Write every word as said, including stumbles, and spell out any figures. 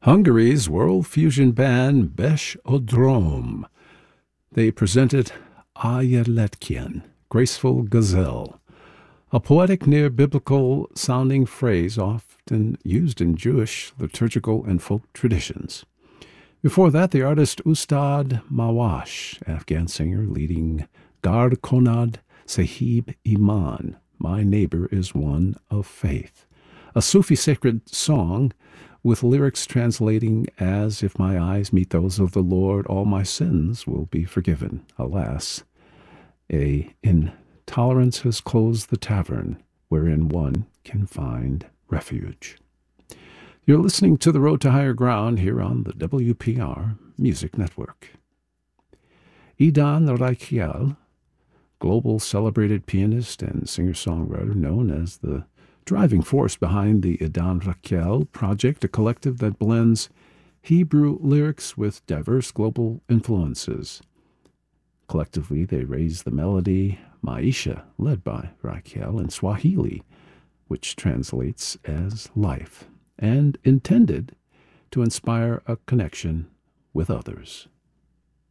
Hungary's world fusion band Besh Odrom. They presented Ayeletkian, Graceful Gazelle, a poetic near-biblical sounding phrase often used in Jewish liturgical and folk traditions. Before that, the artist Ustad Mawash, Afghan singer leading Gar Konad Sahib Iman, My Neighbor is One of Faith, a Sufi sacred song with lyrics translating as, if my eyes meet those of the Lord, all my sins will be forgiven. Alas, a intolerance has closed the tavern wherein one can find refuge. You're listening to The Road to Higher Ground here on the W P R Music Network. Idan Raikiel, global celebrated pianist and singer-songwriter known as the driving force behind the Idan Raikiel Project, a collective that blends Hebrew lyrics with diverse global influences. Collectively, they raise the melody Maisha, led by Raikiel, in Swahili, which translates as life, and intended to inspire a connection with others.